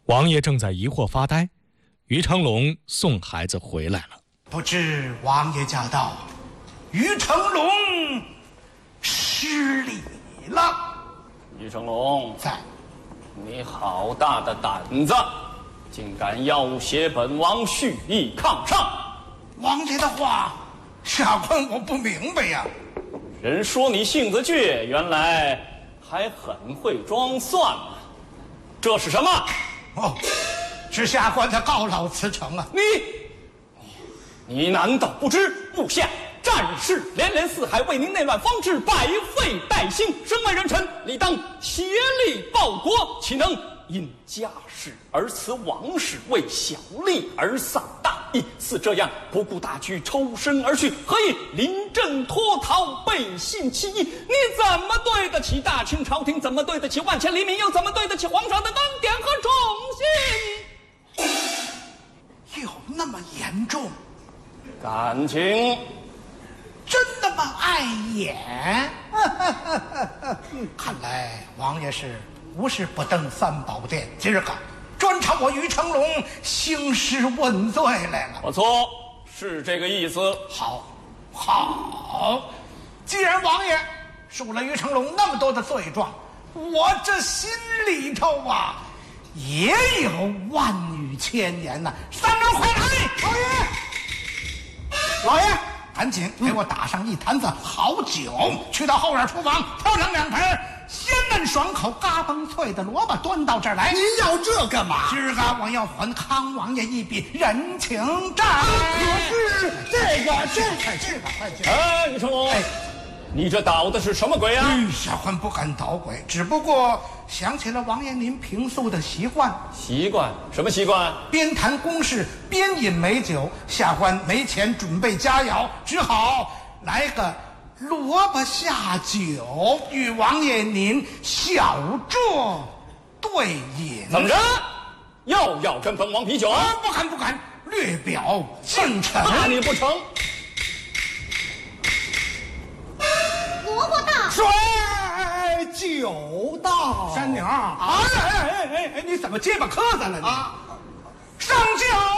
王爷正在疑惑发呆，于成龙送孩子回来了。 不知王爷驾到，于成龙失礼了。 于成龙， 在， 你好大的胆子，竟敢要挟本王蓄意抗上！ 王爷的话，下官我不明白呀。 人说你性子倔，原来还很会装蒜呢。这是什么？ 哦，是下官的告老辞呈啊。 你难道不知部下战事连连四海，为您内乱方志，百废待兴，身为人臣，理当协力报国，岂能因家事而辞王室，为小利而丧大义？似这样不顾大局，抽身而去，何以临阵脱逃，背信弃义？你怎么对得起大清朝廷？怎么对得起万千黎民？又怎么对得起皇上的恩典和宠信？ 有那么严重？ 感情真那么碍眼？看来王爷是无事不登三宝殿，今儿个专朝我于成龙兴师问罪来了。 不错，是这个意思。 好，既然王爷数了于成龙那么多的罪状，我这心里头啊也有万语千言呐。三人快来！老爷，赶紧给我打上一坛子好酒，去到后院厨房挑上2盆鲜嫩爽口、嘎嘣脆的萝卜端到这儿来。 您要这干嘛？ 今儿个我要还康王爷一笔人情债。 可是这个快去吧。 于成龙，你这捣的是什么鬼啊？ 下官不敢捣鬼，只不过想起了王爷您平素的习惯。 习惯？什么习惯？ 边谈公事边饮美酒，下官没钱准备佳肴，只好来个萝卜下酒，与王爷您小酌对饮。 怎么着？又要跟本王比酒？ 不敢，略表敬臣。 那你不成？ 萝卜大， 水酒到。 山鸟，你怎么结巴磕子了你？上酒。